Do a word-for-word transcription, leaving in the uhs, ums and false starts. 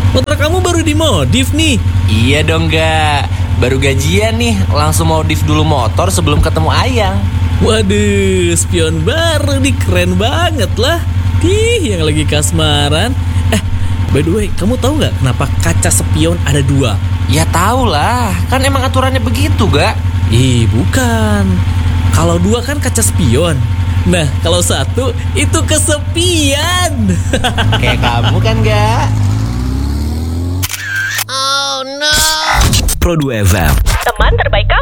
motor kamu baru dimodif nih. Iya dong gak, baru gajian nih, langsung modif dulu motor sebelum ketemu Ayang. Waduh, spion baru nih, keren banget lah. Ih, yang lagi kasmaran. Eh, by the way, kamu tahu nggak kenapa kaca spion ada dua? Ya tau lah, kan emang aturannya begitu gak? Ih, bukan. Kalau dua kan kaca spion. Nah, kalau satu itu kesepian. Kayak kamu kan gak? Pro dua F M, Teman terbaik kamu.